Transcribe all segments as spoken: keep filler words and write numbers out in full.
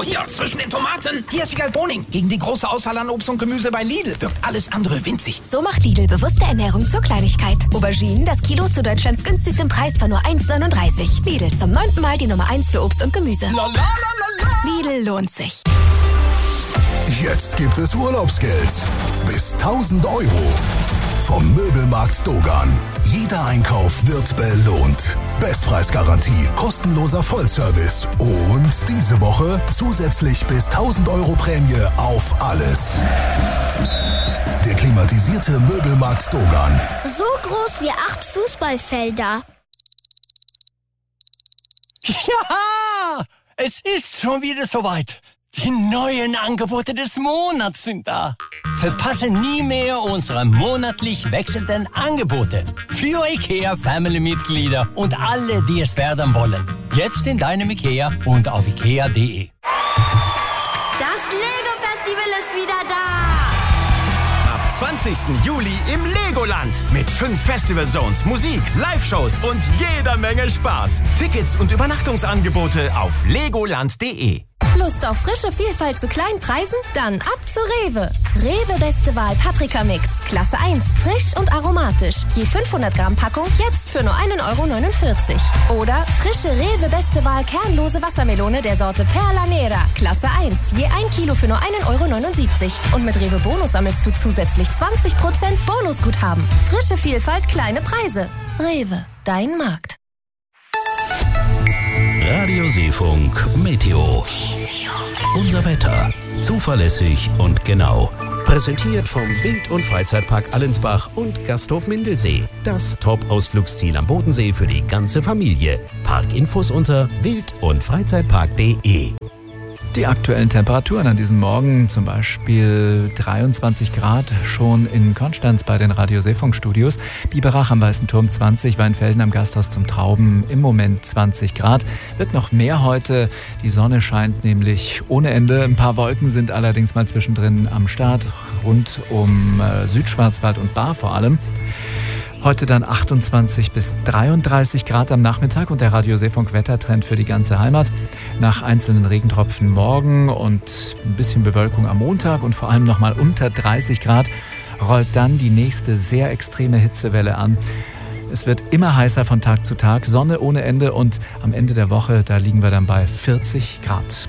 Oh, hier, zwischen den Tomaten. Hier ist Wiegald Boning. Gegen die große Auswahl an Obst und Gemüse bei Lidl wirkt alles andere winzig. So macht Lidl bewusste Ernährung zur Kleinigkeit. Auberginen, das Kilo zu Deutschlands günstigstem Preis von nur eins neununddreißig. Lidl, zum neunten Mal die Nummer eins für Obst und Gemüse. La, la, la, la, la. Lidl lohnt sich. Jetzt gibt es Urlaubsgeld. Bis tausend Euro. Vom Möbelmarkt Dogan. Jeder Einkauf wird belohnt. Bestpreisgarantie, kostenloser Vollservice. Und diese Woche zusätzlich bis tausend Euro Prämie auf alles. Der klimatisierte Möbelmarkt Dogan. So groß wie acht Fußballfelder. Ja, es ist schon wieder soweit. Die neuen Angebote des Monats sind da. Verpasse nie mehr unsere monatlich wechselnden Angebote. Für IKEA-Family-Mitglieder und alle, die es werden wollen. Jetzt in deinem IKEA und auf ikea punkt de. Das Lego-Festival ist wieder da. Ab zwanzigsten Juli im Legoland. Mit fünf Festival-Zones, Musik, Live-Shows und jeder Menge Spaß. Tickets und Übernachtungsangebote auf legoland punkt de. Lust auf frische Vielfalt zu kleinen Preisen? Dann ab zu Rewe. Rewe Beste Wahl Paprika Mix. Klasse eins. Frisch und aromatisch. Je fünfhundert Gramm Packung jetzt für nur ein Euro neunundvierzig. Oder frische Rewe Beste Wahl kernlose Wassermelone der Sorte Perla Nera. Klasse eins. Je ein Kilo für nur ein Euro neunundsiebzig. Und mit Rewe Bonus sammelst du zusätzlich zwanzig Prozent Bonusguthaben. Frische Vielfalt, kleine Preise. Rewe. Dein Markt. Radio Seefunk Meteo. Unser Wetter. Zuverlässig und genau. Präsentiert vom Wild- und Freizeitpark Allensbach und Gasthof Mindelsee. Das Top-Ausflugsziel am Bodensee für die ganze Familie. Parkinfos unter wild- und freizeitpark punkt de. Die aktuellen Temperaturen an diesem Morgen, zum Beispiel dreiundzwanzig Grad schon in Konstanz bei den Radio Seefunk Studios, Biberach am Weißen Turm zwanzig, Weinfelden am Gasthaus zum Trauben im Moment zwanzig Grad. Wird noch mehr heute, die Sonne scheint nämlich ohne Ende. Ein paar Wolken sind allerdings mal zwischendrin am Start, rund um äh, Südschwarzwald und Baar vor allem. Heute dann achtundzwanzig bis dreiunddreißig Grad am Nachmittag und der Radio Seefunk Wettertrend für die ganze Heimat. Nach einzelnen Regentropfen morgen und ein bisschen Bewölkung am Montag und vor allem nochmal unter dreißig Grad rollt dann die nächste sehr extreme Hitzewelle an. Es wird immer heißer von Tag zu Tag, Sonne ohne Ende und am Ende der Woche, da liegen wir dann bei vierzig Grad.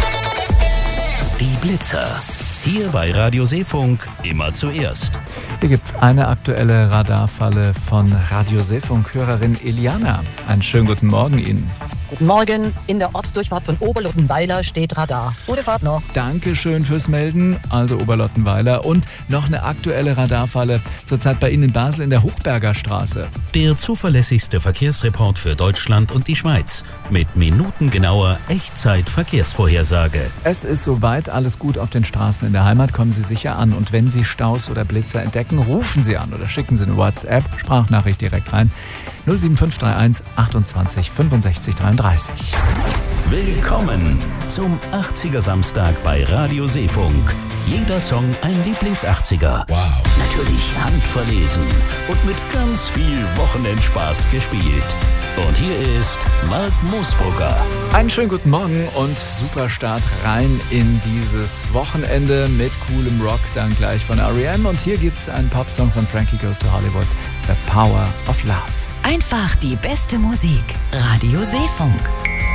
Die Blitzer. Hier bei Radio Seefunk immer zuerst. Hier gibt es eine aktuelle Radarfalle von Radio Seefunk-Hörerin Eliana. Einen schönen guten Morgen Ihnen. Guten Morgen. In der Ortsdurchfahrt von Oberlottenweiler steht Radar. Gute Fahrt noch. Dankeschön fürs Melden. Also Oberlottenweiler. Und noch eine aktuelle Radarfalle. Zurzeit bei Ihnen in Basel in der Hochberger Straße. Der zuverlässigste Verkehrsreport für Deutschland und die Schweiz. Mit minutengenauer Echtzeit-Verkehrsvorhersage. Es ist soweit alles gut auf den Straßen in der Heimat. Kommen Sie sicher an. Und wenn Sie Staus oder Blitzer entdecken, rufen Sie an oder schicken Sie eine WhatsApp, Sprachnachricht direkt rein. null sieben fünf drei eins achtundzwanzig fünfundsechzig dreiunddreißig. Willkommen zum achtziger Samstag bei Radio Seefunk. Jeder Song ein Lieblings-achtziger. Wow. Natürlich handverlesen und mit ganz viel Wochenendspaß gespielt. Und hier ist Mark Moosbrugger. Einen schönen guten Morgen und super Start rein in dieses Wochenende mit coolem Rock, dann gleich von R E M. Und hier gibt's einen Popsong von Frankie Goes to Hollywood, The Power of Love. Einfach die beste Musik. Radio Seefunk.